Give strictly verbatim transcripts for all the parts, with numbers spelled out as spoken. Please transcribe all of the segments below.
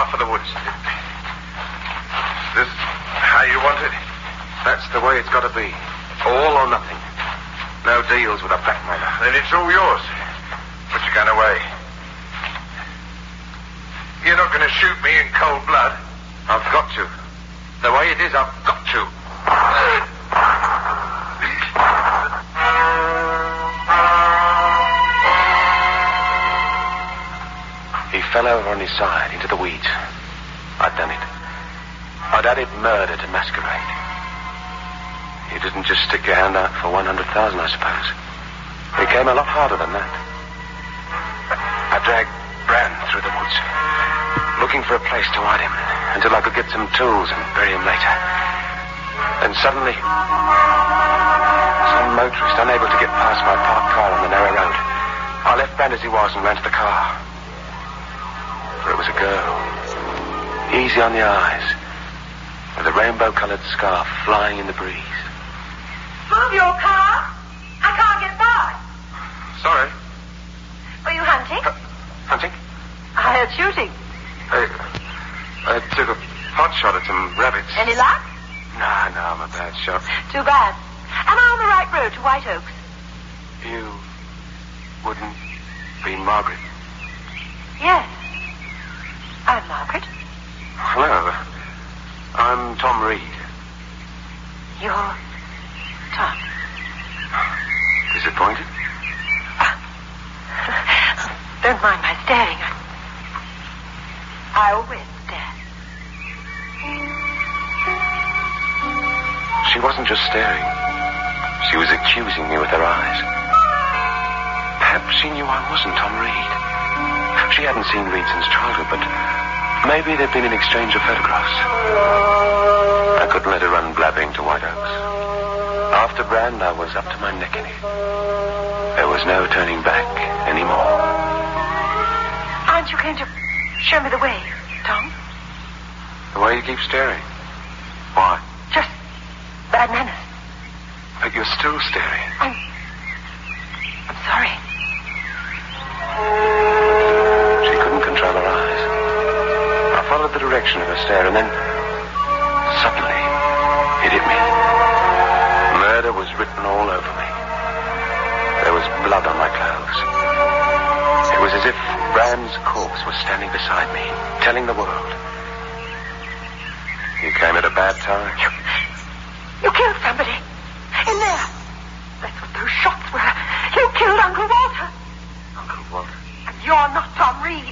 Off for the woods. This how you want it? That's the way it's got to be. All or nothing. No deals with a blackmailer. Then it's all yours. Put your gun away. You're not going to shoot me in cold blood. I've got to. The way it is, I've got to. He fell over on his side into the weeds. I'd done it. I'd added murder to masquerade. You didn't just stick your hand out for one hundred thousand, I suppose. It came a lot harder than that. I dragged Bran through the woods, looking for a place to hide him until I could get some tools and bury him later. Then suddenly, some motorist unable to get past my parked car on the narrow road. I left Bran as he was and ran to the car. For it was a girl, easy on the eyes, with a rainbow-coloured scarf flying in the breeze. Move your car. I can't get by. Sorry. Were you hunting? Uh, hunting? I heard shooting. I, I took a pot shot at some rabbits. Any luck? No, no, I'm a bad shot. Too bad. Am I on the right road to White Oaks? You wouldn't be Margaret? Yes. I'm Margaret. Hello. I'm Tom Reed. You're Tom. Disappointed? Don't mind my staring. I, I always stare. She wasn't just staring. She was accusing me with her eyes. Perhaps she knew I wasn't Tom Reed. She hadn't seen Reed since childhood, but maybe there'd been an exchange of photographs. I couldn't let her run blabbing to White Oaks. After Brand, I was up to my neck in it. There was no turning back anymore. Aren't you going to show me the way, Tom? The way you keep staring? Why? Just bad manners. But you're still staring. I'm... I'm sorry. She couldn't control her eyes. I followed the direction of her stare, and then suddenly it hit me. Murder was written all over me. There was blood on my clothes. It was as if Brand's corpse was standing beside me, telling the world. You came at a bad time. You, you killed somebody. In there. That's what those shots were. You killed Uncle Walter. Uncle Walter? And you're not Tom Reed.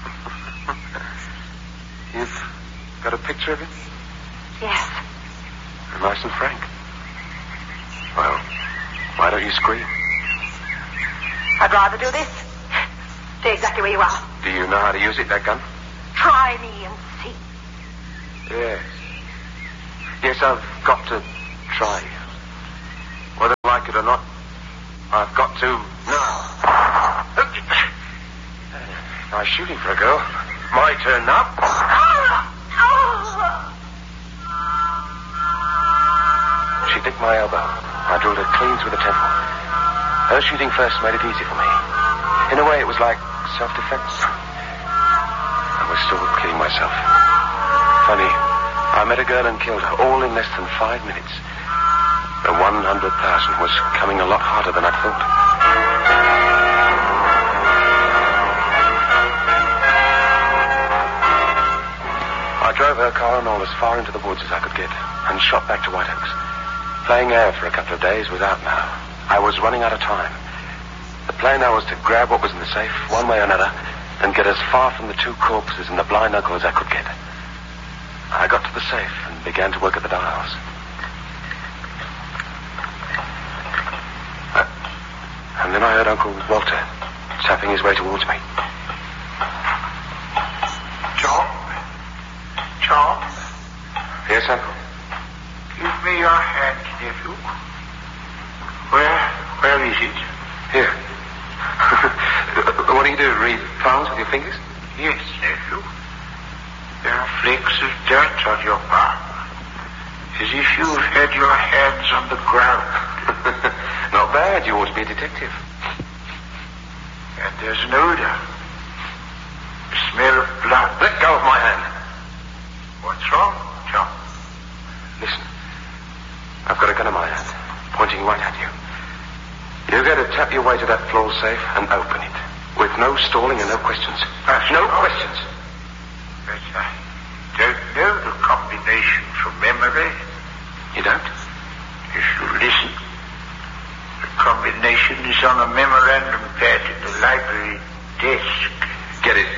You've got a picture of him? Yes. Nice and frank. Well, why don't you scream? I'd rather do this. Stay exactly where you are. Do you know how to use it, that gun? Try me and see. Yes. Yes, I've got to try. Whether I like it or not, I've got to now. Nice shooting for a girl. My turn now. She nicked my elbow. I drilled her clean through the temple. Her shooting first made it easy for me. In a way, it was like self-defense. I was still kidding myself. Funny, I met a girl and killed her, all in less than five minutes. The one hundred thousand was coming a lot harder than I'd thought. I drove her car and all as far into the woods as I could get, and shot back to White Oaks. Playing air for a couple of days was out now. I was running out of time. The plan now was to grab what was in the safe, one way or another, and get as far from the two corpses and the blind uncle as I could get. I got to the safe and began to work at the dials. Uh, and then I heard Uncle Walter tapping his way towards me. John? John? Yes, Uncle? Give me your hand, nephew. Where, where is it? Here. What do you do, read palms with your fingers? Yes, nephew. There are flakes of dirt on your palm. As if you've had your hands on the ground. Not bad. You ought to be a detective. And there's an odor. A smell of blood. Let go of my hand. I've got a gun in my hand, pointing right at you. You're going to tap your way to that floor safe and open it, with no stalling and no questions. That's no all. questions. But I don't know the combination from memory. You don't? If you listen, the combination is on a memorandum pad in the library desk. Get it.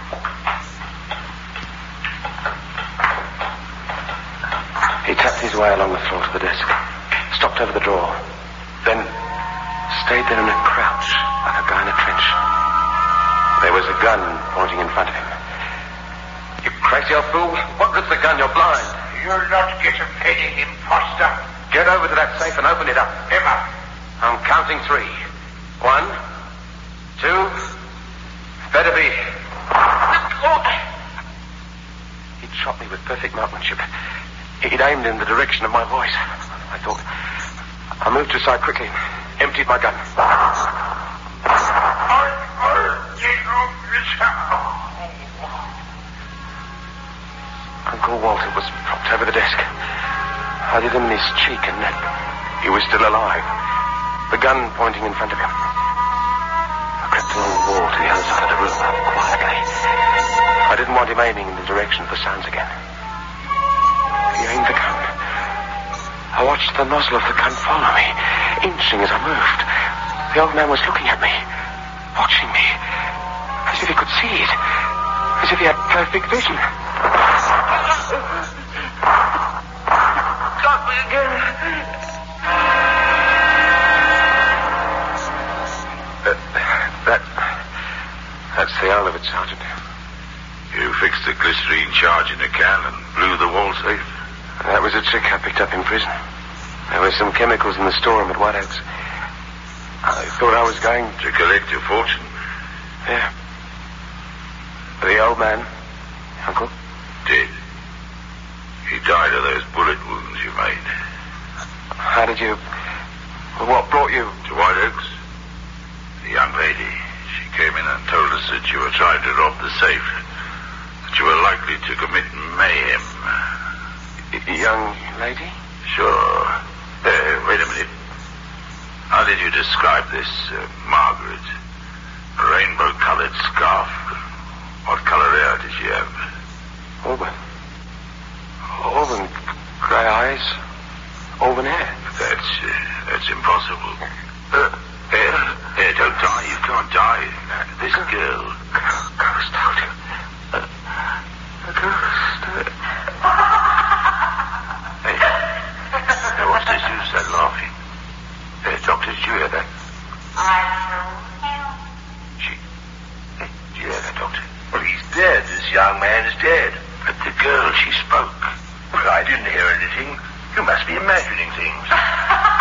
He tapped his way along the floor to the desk, stopped over the drawer, then stayed there in a crouch like a guy in a trench. There was a gun pointing in front of him. You crazy old fool. What good's the gun? You're blind. You'll not get a penny, imposter. Get over to that safe and open it up. Never. I'm counting three. One, two, better be. He'd shot me with perfect marksmanship. He'd aimed in the direction of my voice. I thought. I moved to his side quickly and emptied my gun. Uncle Walter was propped over the desk. I did him in his cheek and neck. He was still alive, the gun pointing in front of him. I crept along the wall to the other side of the room, quietly. I didn't want him aiming in the direction of the sounds again. He aimed the gun. I watched the muzzle of the gun follow me, inching as I moved. The old man was looking at me, watching me, as if he could see it, as if he had perfect vision. Got me again. Uh, that... That's the owl of it, Sergeant. You fixed the glycerine charge in a can and blew the wall safe? That was a trick I picked up in prison. There were some chemicals in the storeroom at White Oaks. I thought I was going... To collect your fortune? Yeah. The old man, Uncle? Dead. He died of those bullet wounds you made. How did you... What brought you... To White Oaks? The young lady. She came in and told us that you were trying to rob the safe. That you were likely to commit mayhem. Young lady? Sure. Uh, wait a minute. How did you describe this, uh, Margaret? A rainbow-colored scarf. What color hair did she have? Auburn. Auburn. Grey eyes. Auburn hair. That's, uh, that's impossible. Uh, hair? Hair, don't die. You can't die. This girl. Ghost, told you. Uh, a ghost. Uh... Hey. Now, what's this? Who's that laughing? Uh, doctor, did you hear that? I know him. She... Hey, did you hear that, doctor? Well, he's dead. This young man is dead. But the girl, she spoke. Well, I didn't hear anything. You must be imagining things.